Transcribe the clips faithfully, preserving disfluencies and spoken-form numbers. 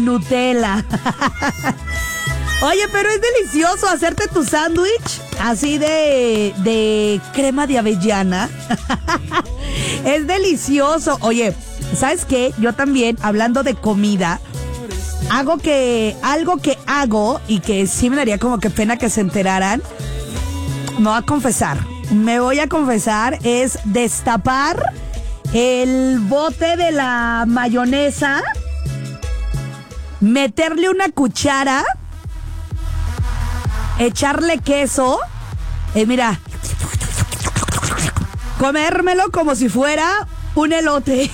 Nutella. Oye, pero es delicioso hacerte tu sándwich así de, de crema de avellana. Es delicioso. Oye, ¿sabes qué? Yo también, hablando de comida, hago que, algo que hago y que sí me daría como que pena que se enteraran. Me voy a confesar, me voy a confesar, es destapar el bote de la mayonesa, meterle una cuchara, echarle queso, y mira, comérmelo como si fuera un elote.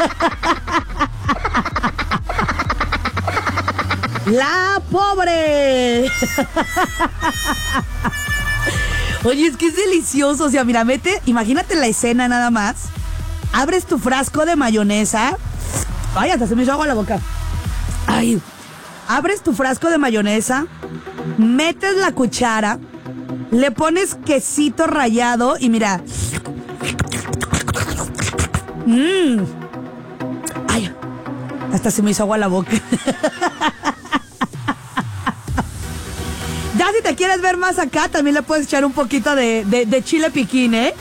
¡La pobre! Oye, es que es delicioso. O sea, mira, mete, imagínate la escena nada más. Abres tu frasco de mayonesa. Ay, hasta se me hizo agua en la boca. Ay. Abres tu frasco de mayonesa, metes la cuchara, le pones quesito rallado y mira. Mmm. Ay, hasta se me hizo agua en la boca. Ya si te quieres ver más acá, también le puedes echar un poquito de, de, de chile piquín, ¿eh?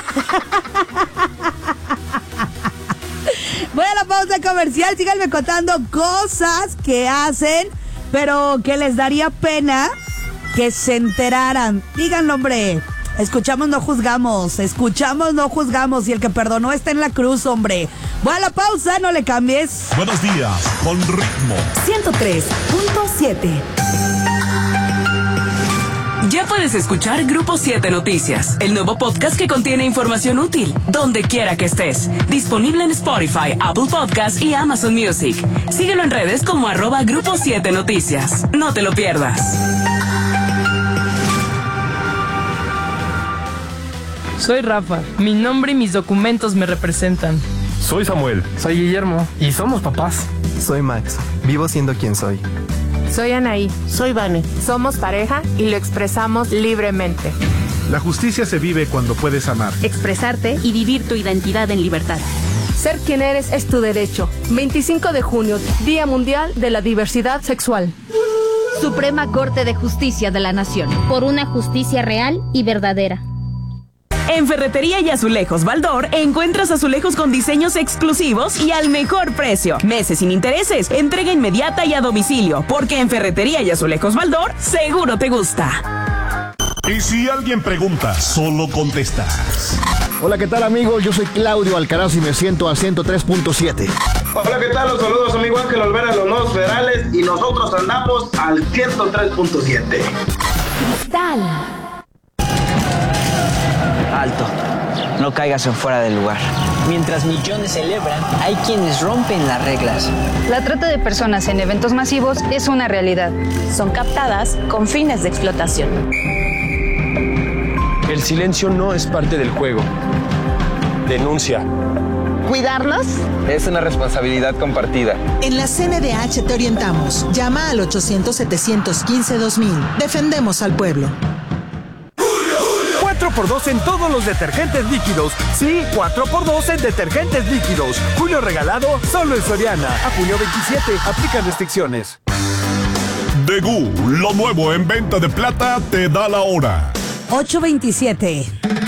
Voy a la pausa comercial, síganme contando cosas que hacen, pero que les daría pena que se enteraran. Díganlo, hombre. Escuchamos, no juzgamos. Escuchamos, no juzgamos. Y el que perdonó está en la cruz, hombre. Voy a la pausa, no le cambies. Buenos días, con ritmo. ciento tres punto siete. Ya puedes escuchar Grupo siete Noticias, el nuevo podcast que contiene información útil, donde quiera que estés. Disponible en Spotify, Apple Podcasts y Amazon Music. Síguelo en redes como arroba Grupo siete Noticias. No te lo pierdas. Soy Rafa. Mi nombre y mis documentos me representan. Soy Samuel. Soy Guillermo. Y somos papás. Soy Max. Vivo siendo quien soy. Soy Anaí. Soy Vane. Somos pareja y lo expresamos libremente. La justicia se vive cuando puedes amar, expresarte y vivir tu identidad en libertad. Ser quien eres es tu derecho. veinticinco de junio, Día Mundial de la Diversidad Sexual. Suprema Corte de Justicia de la Nación. Por una justicia real y verdadera. En Ferretería y Azulejos Baldor encuentras azulejos con diseños exclusivos y al mejor precio. Meses sin intereses, entrega inmediata y a domicilio, porque en Ferretería y Azulejos Baldor seguro te gusta. Y si alguien pregunta, solo contestas. Hola, ¿qué tal, amigos? Yo soy Claudio Alcaraz y me siento al ciento tres punto siete. Hola, ¿qué tal? Los saludos, amigo Ángel Olvera de los Nuevos Federales y nosotros andamos al ciento tres punto siete. Cristal. Alto, no caigas en fuera del lugar. Mientras millones celebran, hay quienes rompen las reglas. La trata de personas en eventos masivos es una realidad. Son captadas con fines de explotación. El silencio no es parte del juego. Denuncia. ¿Cuidarlos? Es una responsabilidad compartida. En la C N D H te orientamos. Llama al ochocientos, setecientos quince, dos mil. Defendemos al pueblo. cuatro por dos en todos los detergentes líquidos. Sí, cuatro por dos en detergentes líquidos. Julio regalado solo en Soriana. A junio veintisiete, aplican restricciones. Degú, lo nuevo en venta de plata, te da la hora. ocho veintisiete.